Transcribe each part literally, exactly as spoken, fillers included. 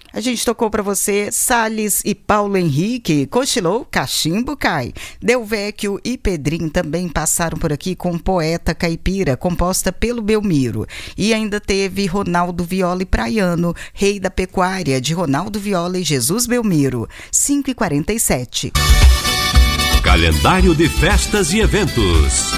A gente tocou para você Salles e Paulo Henrique, cochilou, cachimbo cai. Del Vecchio e Pedrinho também passaram por aqui com Poeta Caipira, composta pelo Belmiro. E ainda teve Ronaldo Viola e Praiano, Rei da Pecuária, de Ronaldo Viola e Jesus Belmiro. cinco e quarenta e sete. Calendário de festas e eventos.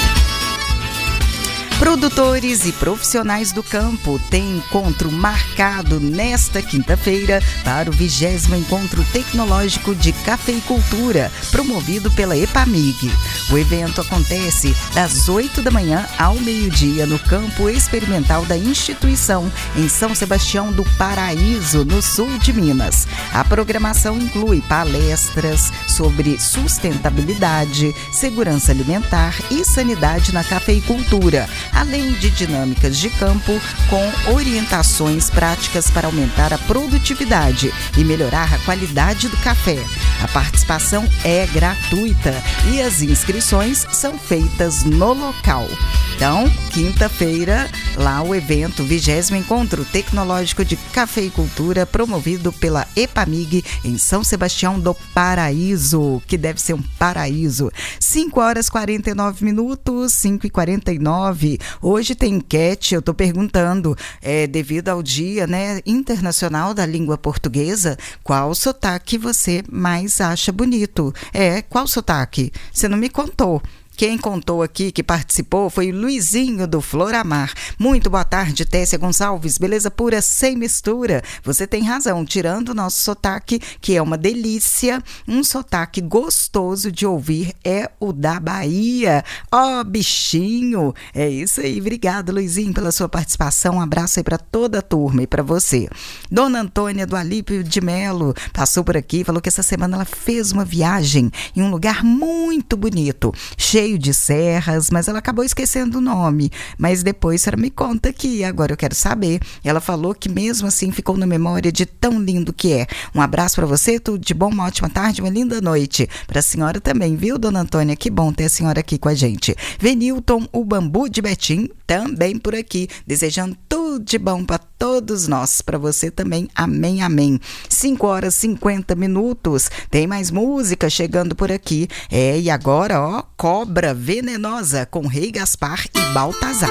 Produtores e profissionais do campo têm encontro marcado nesta quinta-feira para o vigésimo Encontro Tecnológico de Cafeicultura, promovido pela EPAMIG. O evento acontece das oito da manhã ao meio-dia no campo experimental da instituição, em São Sebastião do Paraíso, no sul de Minas. A programação inclui palestras sobre sustentabilidade, segurança alimentar e sanidade na cafeicultura, além de dinâmicas de campo com orientações práticas para aumentar a produtividade e melhorar a qualidade do café. A participação é gratuita e as inscrições são feitas no local. Então, quinta-feira, lá o evento vigésimo Encontro Tecnológico de Cafeicultura, promovido pela EPAMIG em São Sebastião do Paraíso, que deve ser um paraíso. cinco horas e quarenta e nove minutos, cinco e quarenta e nove. Hoje tem enquete, eu estou perguntando, é, devido ao Dia, né, Internacional da Língua Portuguesa, qual sotaque você mais acha bonito? É, qual sotaque? Você não me contou. Quem contou aqui, que participou, foi o Luizinho do Floramar. Muito boa tarde, Tessia Gonçalves. Beleza pura, sem mistura. Você tem razão, tirando o nosso sotaque, que é uma delícia, um sotaque gostoso de ouvir é o da Bahia. Ó, oh, bichinho! É isso aí. Obrigado, Luizinho, pela sua participação. Um abraço aí para toda a turma e para você. Dona Antônia do Alípio de Melo passou por aqui, falou que essa semana ela fez uma viagem em um lugar muito bonito, cheio de serras, mas ela acabou esquecendo o nome, mas depois a senhora me conta aqui, agora eu quero saber. Ela falou que mesmo assim ficou na memória de tão lindo que é. Um abraço para você, tudo de bom, uma ótima tarde, uma linda noite para a senhora também, viu, Dona Antônia? Que bom ter a senhora aqui com a gente. Venilton, o Bambu de Betim, também por aqui, desejando tudo de bom para todos nós, para você também, amém, amém. cinco horas e cinquenta minutos, tem mais música chegando por aqui, é, e agora, ó, Cobra Venenosa com Rei Gaspar e Baltazar.